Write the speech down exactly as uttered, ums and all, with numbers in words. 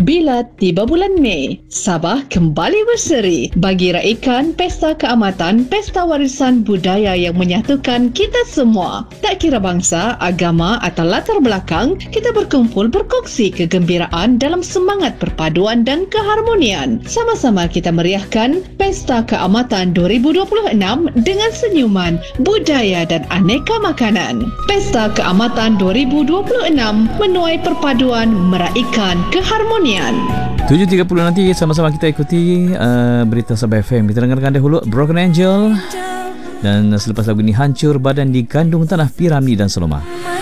Bila tiba bulan Mei, Sabah kembali berseri bagi raikan Pesta Keamatan, Pesta Warisan Budaya yang menyatukan kita semua. Tak kira bangsa, agama atau latar belakang, kita berkumpul berkongsi kegembiraan dalam semangat perpaduan dan keharmonian. Sama-sama kita meriahkan Pesta Keamatan dua ribu dua puluh enam dengan senyuman, budaya dan aneka makanan. Pesta Keamatan dua ribu dua puluh enam menuai perpaduan, meraikan keharmonian. tujuh tiga puluh nanti sama-sama kita ikuti uh, berita Sabah F M. Kita dengarkan dahulu Broken Angel, dan selepas lagu ini Hancur Badan Digandung Tanah Piramli dan Seloma.